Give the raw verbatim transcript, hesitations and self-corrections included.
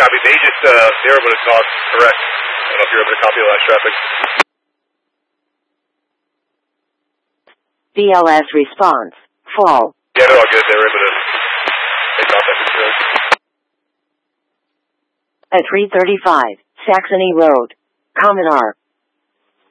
copy. They just, uh, they were able to talk correct. I don't know if you're able to copy all that traffic. B L S response. Fall. Yeah, they're all good. They were able to make contact with you. At three thirty-five, Saxony Road. Commodore.